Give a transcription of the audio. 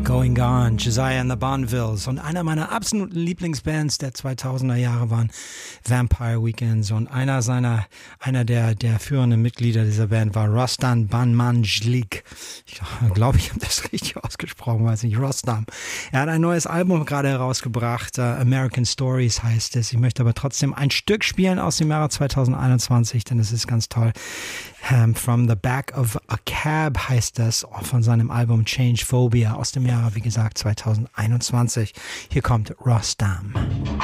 Going Gone, Josiah and the Bonvilles. Und einer meiner absoluten Lieblingsbands der 2000er Jahre waren Vampire Weekends. Und einer der führenden Mitglieder dieser Band war Rustam Banmanjlik. Ich glaube, ich habe das richtig ausgesprochen, weiß nicht, Rustam. Er hat ein neues Album gerade herausgebracht, American Stories heißt es. Ich möchte aber trotzdem ein Stück spielen aus dem Jahre 2021, denn es ist ganz toll. From the Back of a Cab heißt das, von seinem Album Change Phobia aus dem Jahre, wie gesagt, 2021. Hier kommt Rustam.